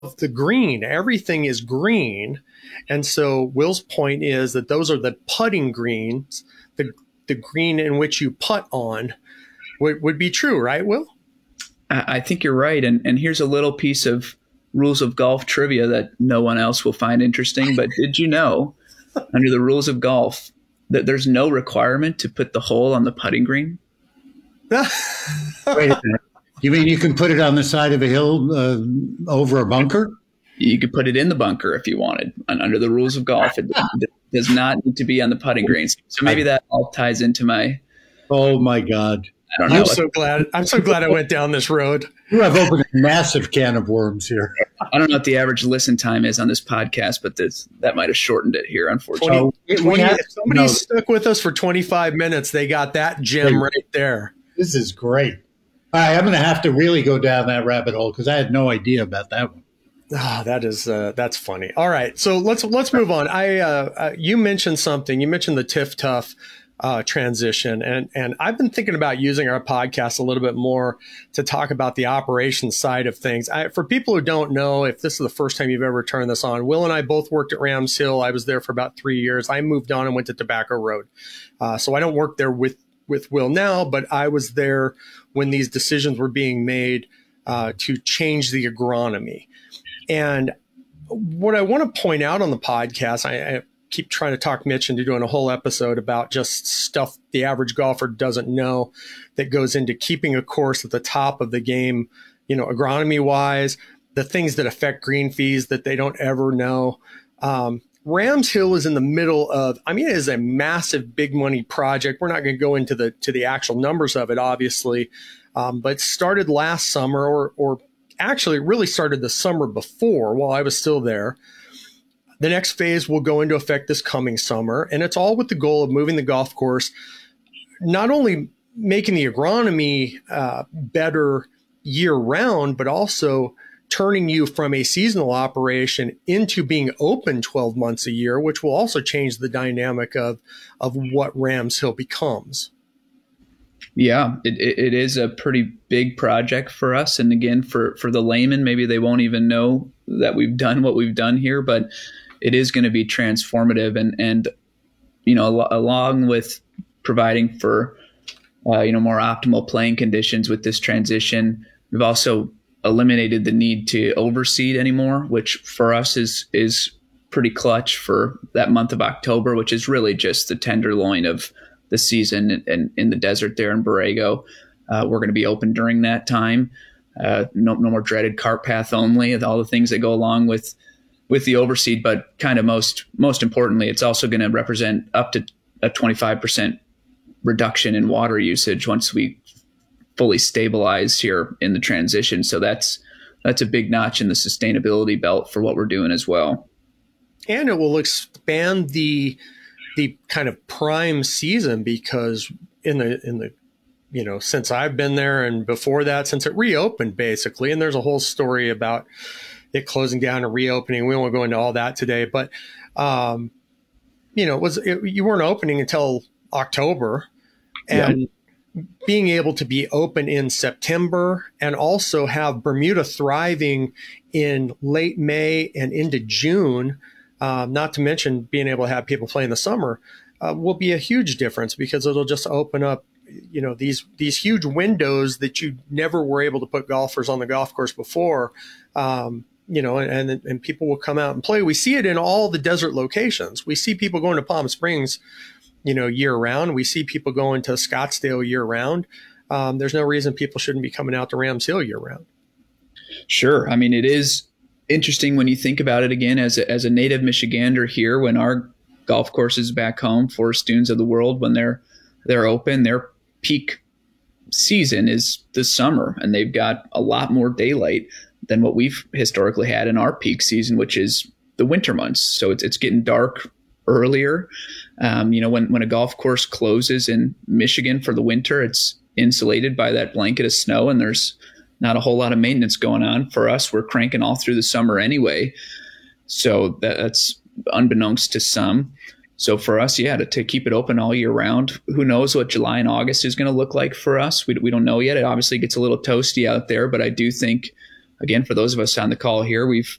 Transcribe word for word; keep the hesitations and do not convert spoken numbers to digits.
the green. Everything is green. And so Will's point is that those are the putting greens, the the green in which you putt on would, would be true, right, Will? I think you're right. And and here's a little piece of rules of golf trivia that no one else will find interesting. But did you know, under the rules of golf, that there's no requirement to put the hole on the putting green? Wait a minute. You mean you can put it on the side of a hill uh, over a bunker? You could put it in the bunker if you wanted. And under the rules of golf, it, it does not need to be on the putting greens. So maybe that all ties into my. Oh my God! I don't know. I'm so glad. I'm so glad I went down this road. You have opened a massive can of worms here. I don't know what the average listen time is on this podcast, but this, that might have shortened it here, unfortunately. twenty, twenty, if somebody no. stuck with us for twenty-five minutes, they got that gem right there. This is great. All right, I'm going to have to really go down that rabbit hole because I had no idea about that one. Ah, that is uh, that's funny. All right, so let's let's move on. I uh, uh, you mentioned something. You mentioned the T I F Tough uh, transition, and and I've been thinking about using our podcast a little bit more to talk about the operations side of things. I, for people who don't know, if this is the first time you've ever turned this on, Will and I both worked at Rams Hill. I was there for about three years. I moved on and went to Tobacco Road, uh, so I don't work there with with Will now, but I was there when these decisions were being made uh, to change the agronomy. And what I want to point out on the podcast, I, I keep trying to talk Mitch into doing a whole episode about just stuff the average golfer doesn't know that goes into keeping a course at the top of the game, you know, agronomy wise, the things that affect green fees that they don't ever know. Um, Rams Hill is in the middle of, I mean, it is a massive big money project. We're not going to go into the, to the actual numbers of it, obviously. Um, but it started last summer or, or actually it really started the summer before while I was still there. The next phase will go into effect this coming summer. And it's all with the goal of moving the golf course, not only making the agronomy uh, better year round, but also turning you from a seasonal operation into being open twelve months a year, which will also change the dynamic of, of what Rams Hill becomes. Yeah, it, it is a pretty big project for us. And again, for, for the layman, maybe they won't even know that we've done what we've done here, but it is going to be transformative. And, and you know, al- along with providing for, uh, you know, more optimal playing conditions with this transition, we've also eliminated the need to overseed anymore, which for us is is pretty clutch for that month of October, which is really just the tenderloin of the season and in, in, in the desert there in Borrego. Uh, we're going to be open during that time. Uh, no, no more dreaded cart path only, all the things that go along with with the overseed. But kind of most most importantly, it's also going to represent up to a twenty-five percent reduction in water usage once we fully stabilize here in the transition. So that's that's a big notch in the sustainability belt for what we're doing as well. And it will expand the the kind of prime season because in the in the you know since I've been there and before that, since it reopened basically, and there's a whole story about it closing down and reopening. We won't go into all that today, but um, you know, it was it, you weren't opening until October, and yeah. Being able to be open in September and also have Bermuda thriving in late May and into June, um, not to mention being able to have people play in the summer, uh, will be a huge difference because it'll just open up, you know, these these huge windows that you never were able to put golfers on the golf course before, um, you know, and, and and people will come out and play. We see it in all the desert locations. We see people going to Palm Springs, you know, year round. We see people going to Scottsdale year round. Um, there's no reason people shouldn't be coming out to Rams Hill year round. Sure. I mean, it is interesting when you think about it again, as a, as a native Michigander here, when our golf courses back home, Forest Dunes of the world, when they're, they're open, their peak season is the summer, and they've got a lot more daylight than what we've historically had in our peak season, which is the winter months. So it's, it's getting dark earlier. Um, you know, when, when a golf course closes in Michigan for the winter, it's insulated by that blanket of snow, and there's not a whole lot of maintenance going on. For us, we're cranking all through the summer anyway. So that, that's unbeknownst to some. So for us, yeah, to, to keep it open all year round, who knows what July and August is going to look like for us. We, we don't know yet. It obviously gets a little toasty out there, but I do think again, for those of us on the call here, we've